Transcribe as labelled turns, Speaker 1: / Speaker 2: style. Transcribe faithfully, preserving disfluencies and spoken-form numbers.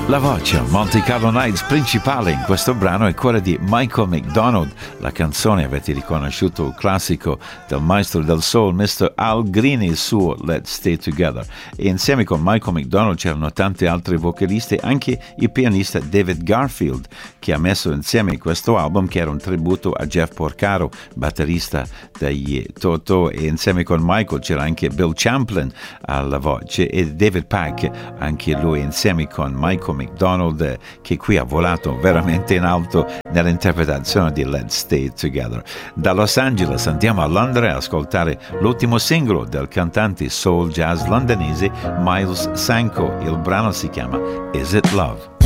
Speaker 1: La voce Monte Carlo Nights principale in questo brano è quella di Michael McDonald. La canzone avete riconosciuto il classico del maestro del soul mister Al Green, il suo Let's Stay Together. E insieme con Michael McDonald c'erano tanti altri vocalisti, anche il pianista David Garfield, che ha messo insieme questo album che era un tributo a Jeff Porcaro, batterista degli Toto, e insieme con Michael c'era anche Bill Champlin alla voce e David Pack, anche lui insieme con Michael McDonald, che qui ha volato veramente in alto nell'interpretazione di Let's Stay Together. Da Los Angeles andiamo a Londra a ascoltare l'ultimo singolo del cantante soul jazz londinese Miles Sanko. Il brano si chiama Is It Love?